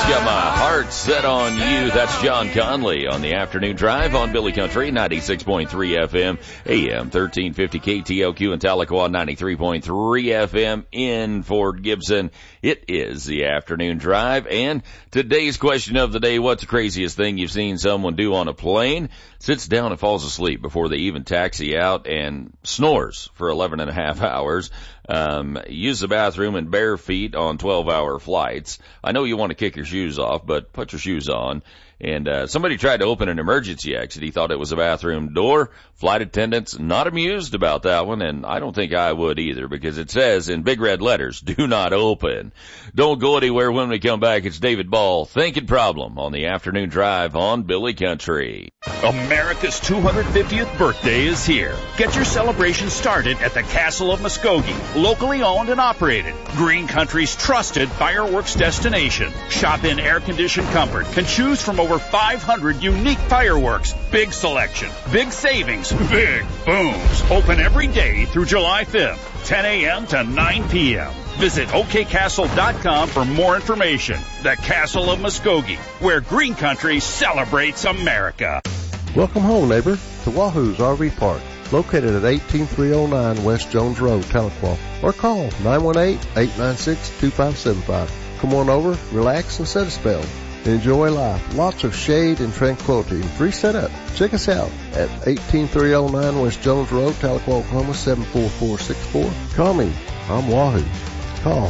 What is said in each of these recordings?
Got my heart set on you. That's John Conley on the afternoon drive on Billy Country, 96.3 FM, AM 1350 KTLQ in Tahlequah, 93.3 FM in Fort Gibson. It is the afternoon drive, and today's question of the day, what's the craziest thing you've seen someone do on a plane? Sits down and falls asleep before they even taxi out and snores for 11 and a half hours. Use the bathroom in bare feet on 12-hour flights. I know you want to kick your shoes off, but put your shoes on. And somebody tried to open an emergency exit. He thought it was a bathroom door. Flight attendants not amused about that one, and I don't think I would either, because it says in big red letters, do not open. Don't go anywhere. When we come back, it's David Ball, Thinking Problem, on the afternoon drive on Billy Country. America's 250th birthday is here. Get your celebration started at the Castle of Muskogee, locally owned and operated. Green Country's trusted fireworks destination. Shop in air-conditioned comfort. Can choose from over 500 unique fireworks. Big selection, big savings, big booms. Open every day through July 5th, 10 a.m. to 9 p.m. Visit okcastle.com for more information. The Castle of Muskogee, where Green Country celebrates America. Welcome home, neighbor, to Wahoo's RV Park, located at 18309 West Jones Road, Tahlequah, or call 918-896-2575. Come on over, relax, and set a spell. Enjoy life. Lots of shade and tranquility. Free setup. Check us out at 18309 West Jones Road, Tahlequah, Oklahoma, 74464. Call me. I'm Wahoo. Call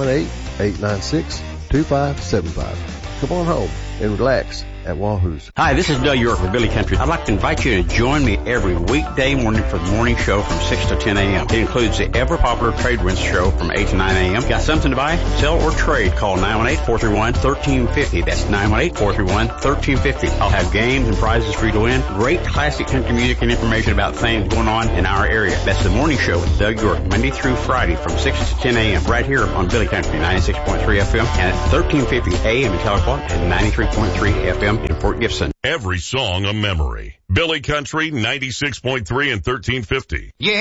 918-896-2575. Come on home and relax at Wahoo's. Hi, this is Doug York with Billy Country. I'd like to invite you to join me every weekday morning for the morning show from 6 to 10 a.m. It includes the ever-popular Trade Winds show from 8 to 9 a.m. Got something to buy, sell, or trade? Call 918-431-1350. That's 918-431-1350. I'll have games and prizes for you to win. Great classic country music and information about things going on in our area. That's the morning show with Doug York, Monday through Friday from 6 to 10 a.m. right here on Billy Country, 96.3 FM, and at 1350 a.m. in Tahlequah and 93.3 FM in Fort Gibson. Every song a memory. Billy Country, 96.3 and 1350. Yeah.